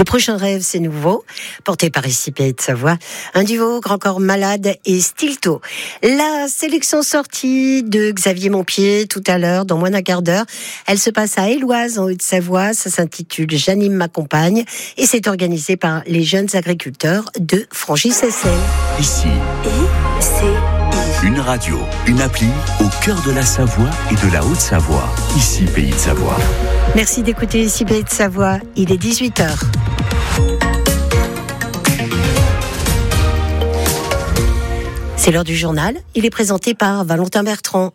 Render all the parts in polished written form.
Le prochain rêve, c'est nouveau, porté par ici Pays de Savoie, un duo Grand Corps Malade et Stilto. La sélection sortie de Xavier Montpied tout à l'heure, dans moins d'un quart d'heure, elle se passe à Éloise en Haute-Savoie, ça s'intitule J'anime ma compagne et c'est organisé par les jeunes agriculteurs de Frangy-Seyssel. Ici, une radio, une appli au cœur de la Savoie et de la Haute-Savoie. Ici Pays de Savoie. Merci d'écouter ici Pays de Savoie, il est 18h. C'est l'heure du journal, il est présenté par Valentin Bertrand.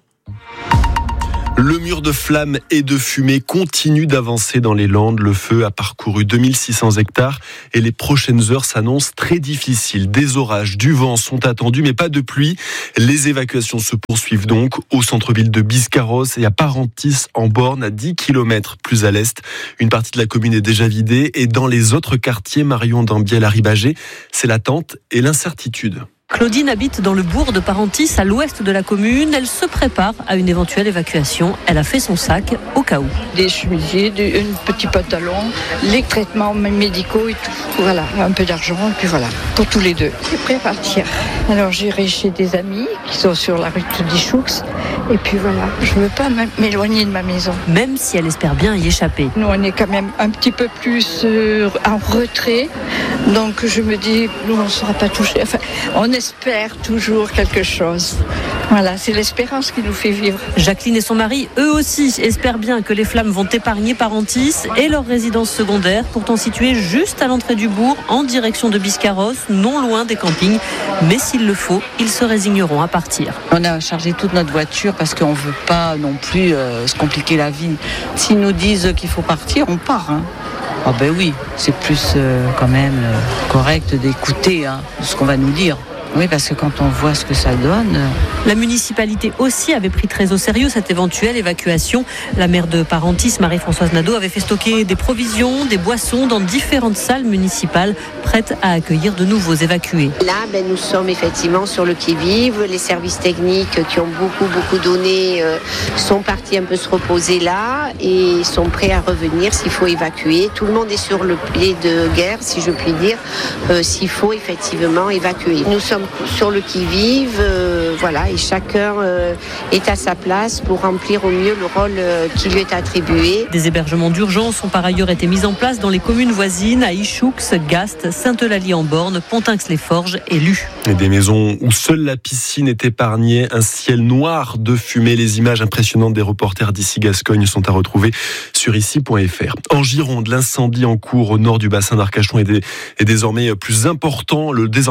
Le mur de flammes et de fumée continue d'avancer dans les Landes. Le feu a parcouru 2600 hectares et les prochaines heures s'annoncent très difficiles. Des orages, du vent sont attendus, mais pas de pluie. Les évacuations se poursuivent donc au centre-ville de Biscarrosse et à Parentis en Borne, à 10 km plus à l'est. Une partie de la commune est déjà vidée et dans les autres quartiers, Marion d'Ambiel à Ribagé, c'est l'attente et l'incertitude. Claudine habite dans le bourg de Parentis, à l'ouest de la commune. Elle se prépare à une éventuelle évacuation. Elle a fait son sac au cas où. Des chemisiers, un petit pantalon, les traitements médicaux et tout. Voilà, un peu d'argent et puis voilà, pour tous les deux. Je suis prêt à partir. Alors j'irai chez des amis qui sont sur la rue de Dichoux. Et puis voilà, je ne veux pas m'éloigner de ma maison. Même si elle espère bien y échapper. Nous, on est quand même un petit peu plus en retrait. Donc je me dis, nous, on ne sera pas touchés. Enfin, on espère toujours quelque chose. Voilà, c'est l'espérance qui nous fait vivre. Jacqueline et son mari, eux aussi, espèrent bien que les flammes vont épargner Parentis et leur résidence secondaire, pourtant située juste à l'entrée du bourg, en direction de Biscarrosse, non loin des campings. Mais s'il le faut, ils se résigneront à partir. On a chargé toute notre voiture parce qu'on ne veut pas non plus se compliquer la vie. S'ils nous disent qu'il faut partir, on part. Ah ben oui, c'est plus quand même correct d'écouter ce qu'on va nous dire. Oui, parce que quand on voit ce que ça donne... La municipalité aussi avait pris très au sérieux cette éventuelle évacuation. La maire de Parentis, Marie-Françoise Nadeau, avait fait stocker des provisions, des boissons dans différentes salles municipales prêtes à accueillir de nouveaux évacués. Là, nous sommes effectivement sur le qui-vive. Les services techniques qui ont beaucoup donné sont partis un peu se reposer là et sont prêts à revenir s'il faut évacuer. Tout le monde est sur le pied de guerre, si je puis dire, s'il faut effectivement évacuer. Nous sommes sur le qui-vive, voilà, et chacun est à sa place pour remplir au mieux le rôle qui lui est attribué. Des hébergements d'urgence ont par ailleurs été mis en place dans les communes voisines à Ichoux, Gast, Sainte-Eulalie-en-Borne, Pontinx-les-Forges et Lus. Et des maisons où seule la piscine est épargnée, un ciel noir de fumée. Les images impressionnantes des reporters d'ici Gascogne sont à retrouver sur ici.fr. En Gironde, l'incendie en cours au nord du bassin d'Arcachon est désormais le plus important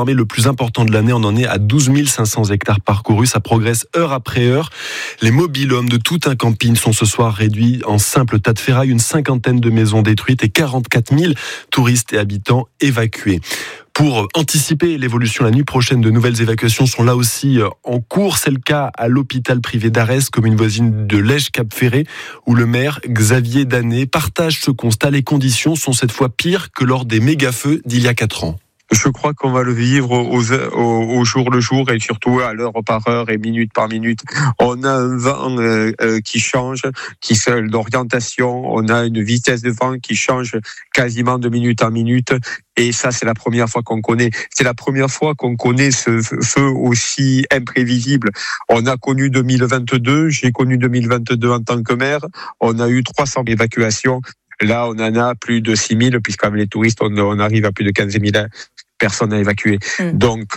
de l'année. On en est à 12 500 hectares parcourus. Ça progresse heure après heure. Les mobil-hommes de tout un camping sont ce soir réduits en simple tas de ferraille. Une cinquantaine de maisons détruites et 44 000 touristes et habitants évacués. Pour anticiper l'évolution la nuit prochaine, de nouvelles évacuations sont là aussi en cours. C'est le cas à l'hôpital privé d'Arès, commune voisine de Lège-Cap-Ferré, où le maire Xavier Danet partage ce constat. Les conditions sont cette fois pires que lors des méga-feux d'il y a 4 ans. Je crois qu'on va le vivre au jour le jour et surtout à l'heure par heure et minute par minute. On a un vent qui change, d'orientation. On a une vitesse de vent qui change quasiment de minute en minute. Et ça, c'est la première fois qu'on connaît. C'est la première fois qu'on connaît ce feu aussi imprévisible. On a connu 2022. J'ai connu 2022 en tant que maire. On a eu 300 évacuations. Là, on en a plus de 6 000, puisqu'avec les touristes, on arrive à plus de 15 000 personnes à évacuer. Donc,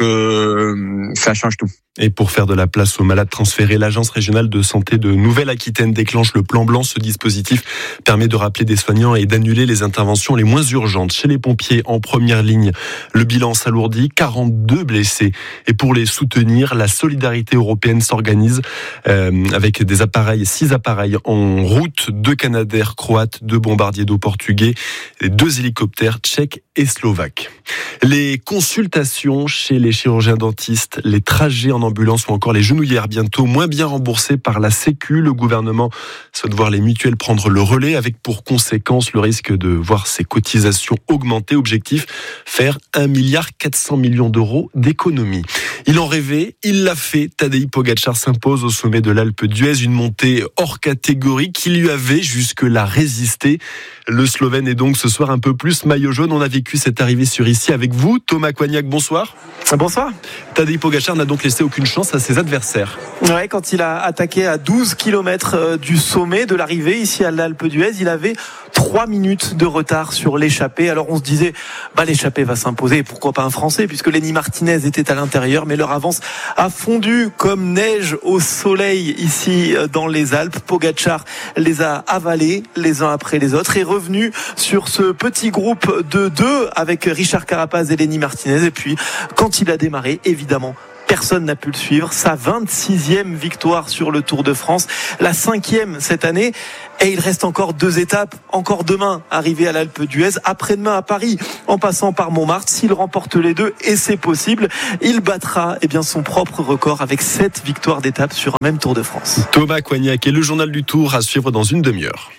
ça change tout. Et pour faire de la place aux malades transférés, l'Agence régionale de santé de Nouvelle-Aquitaine déclenche le plan blanc. Ce dispositif permet de rappeler des soignants et d'annuler les interventions les moins urgentes. Chez les pompiers, en première ligne, le bilan s'alourdit, 42 blessés. Et pour les soutenir, la solidarité européenne s'organise avec des appareils, 6 appareils en route, 2 Canadair croates, 2 bombardiers d'eau portugais, 2 hélicoptères tchèques et slovaques. Les consultations chez les chirurgiens dentistes, les trajets en ambulances ou encore les genouillères bientôt moins bien remboursées par la Sécu. Le gouvernement souhaite voir les mutuelles prendre le relais avec pour conséquence le risque de voir ces cotisations augmenter. Objectif, faire 1,4 milliard d'euros d'économies. Il en rêvait, il l'a fait. Tadej Pogačar s'impose au sommet de l'Alpe d'Huez, une montée hors catégorie qui lui avait jusque-là résisté. Le Slovène est donc ce soir un peu plus maillot jaune. On a vécu cette arrivée sur ici avec vous. Thomas Coignac, bonsoir. Bonsoir. Tadej Pogačar n'a donc laissé aucune chance à ses adversaires. Ouais, quand il a attaqué à 12 km du sommet de l'arrivée ici à l'Alpe d'Huez, il avait 3 minutes de retard sur l'échappée. Alors on se disait, l'échappée va s'imposer. Pourquoi pas un Français, puisque Lenny Martinez était à l'intérieur, mais leur avance a fondu comme neige au soleil ici dans les Alpes. Pogačar les a avalés les uns après les autres et revenu sur ce petit groupe de 2 avec Richard Carapaz et Lenny Martinez. Et puis quand il a démarré, évidemment, personne n'a pu le suivre. Sa 26e victoire sur le Tour de France, la 5e cette année. Et il reste encore 2 étapes, encore demain, arrivé à l'Alpe d'Huez, après-demain à Paris, en passant par Montmartre. S'il remporte les 2, et c'est possible, il battra son propre record avec 7 victoires d'étape sur un même Tour de France. Thomas Coignac et le journal du Tour à suivre dans une demi-heure.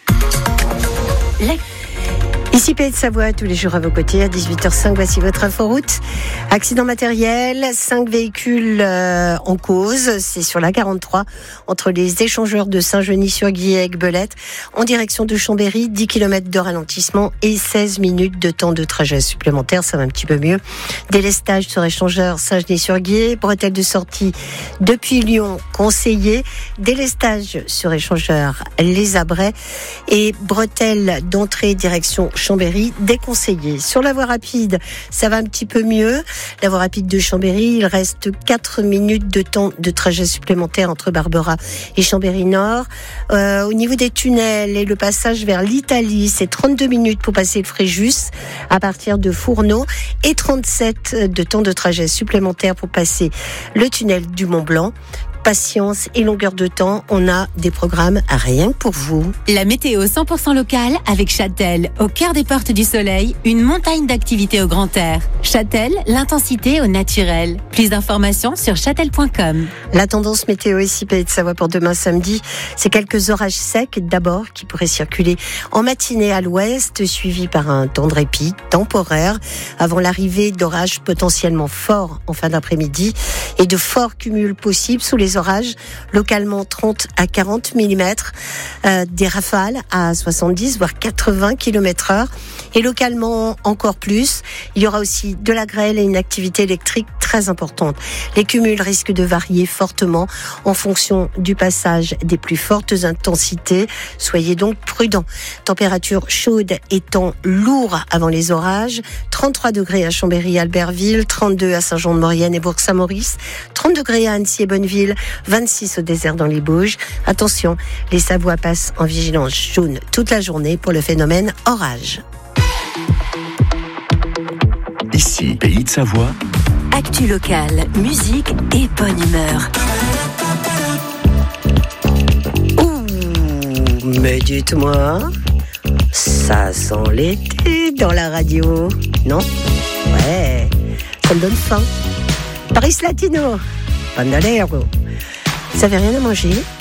Ici Pays de Savoie, tous les jours à vos côtés, à 18h05, voici votre inforoute. Accident matériel, 5 véhicules en cause, c'est sur la 43, entre les échangeurs de Saint-Genis-sur-Guiers et Aiguebelette, en direction de Chambéry, 10 km de ralentissement et 16 minutes de temps de trajet supplémentaire, ça va un petit peu mieux. Délestage sur échangeur Saint-Genis-sur-Guiers, bretelle de sortie depuis Lyon, conseillé, délestage sur échangeur Les Abrais et bretelle d'entrée direction Chambéry déconseillé. Sur la voie rapide, ça va un petit peu mieux. La voie rapide de Chambéry, il reste 4 minutes de temps de trajet supplémentaire entre Barbera et Chambéry-Nord. Au niveau des tunnels et le passage vers l'Italie, c'est 32 minutes pour passer le Fréjus à partir de Fourneau et 37 de temps de trajet supplémentaire pour passer le tunnel du Mont-Blanc. Patience et longueur de temps, on a des programmes rien que pour vous. La météo 100% locale avec Châtel, au cœur des portes du soleil, une montagne d'activités au grand air. Châtel, l'intensité au naturel. Plus d'informations sur châtel.com. La tendance météo ici Pays de Savoie pour demain samedi, c'est quelques orages secs d'abord qui pourraient circuler en matinée à l'ouest, suivis par un temps de répit temporaire avant l'arrivée d'orages potentiellement forts en fin d'après-midi et de forts cumuls possibles sous les orages, localement 30 à 40 mm, des rafales à 70 voire 80 km/h et localement encore plus. Il y aura aussi de la grêle et une activité électrique très importante. Les cumuls risquent de varier fortement en fonction du passage des plus fortes intensités. Soyez donc prudents. Température chaude et temps lourd avant les orages. 33 degrés à Chambéry-Albertville, 32 à Saint-Jean-de-Maurienne et Bourg-Saint-Maurice, 30 degrés à Annecy et Bonneville, 26 au désert dans les Bauges. Attention, les Savoies passent en vigilance jaune toute la journée pour le phénomène orage. Ici, Pays de Savoie. Actu locale, musique et bonne humeur. Ouh, mais dites-moi, ça sent l'été dans la radio, non? Ouais, ça me donne faim. Paris Latino, Bandolero. Vous n'avez rien à manger?